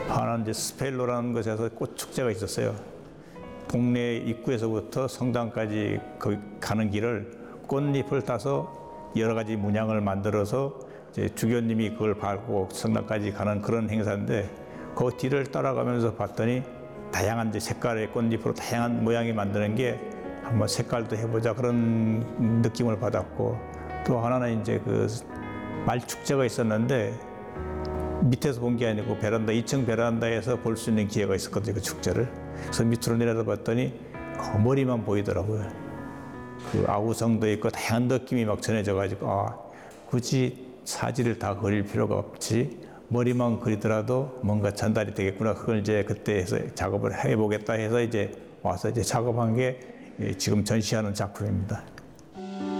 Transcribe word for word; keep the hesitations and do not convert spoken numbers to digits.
하나는 이제 스펠로라는 곳에서 꽃 축제가 있었어요. 동네 입구에서부터 성당까지 거기 가는 길을 꽃잎을 따서 여러 가지 문양을 만들어서 이제 주교님이 그걸 밟고 성당까지 가는 그런 행사인데, 그 뒤를 따라가면서 봤더니 다양한 이제 색깔의 꽃잎으로 다양한 모양이 만드는 게 한번 색깔도 해보자 그런 느낌을 받았고, 또 하나는 이제 그 말축제가 있었는데 밑에서 본 게 아니고 베란다, 이 층 베란다에서 볼 수 있는 기회가 있었거든요, 그 축제를. 그래서 밑으로 내려다 봤더니 거머리만 보이더라고요. 그 아우성도 있고 다양한 느낌이 막 전해져가지고, 아, 굳이 사지를 다 그릴 필요가 없지, 머리만 그리더라도 뭔가 전달이 되겠구나. 그걸 이제 그때 해서 작업을 해보겠다 해서 이제 와서 이제 작업한 게 지금 전시하는 작품입니다.